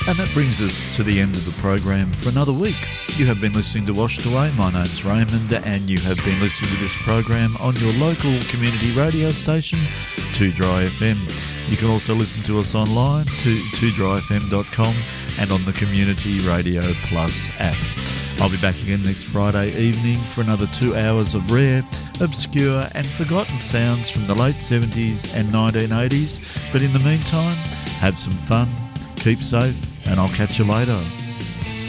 And that brings us to the end of the program for another week. You have been listening to Washed Away. My name's Raymond, and you have been listening to this program on your local community radio station, 2Dry FM. You can also listen to us online to 2dryfm.com and on the Community Radio Plus app. I'll be back again next Friday evening for another 2 hours of rare, obscure and forgotten sounds from the late 70s and 1980s. But in the meantime, have some fun, keep safe, and I'll catch you later.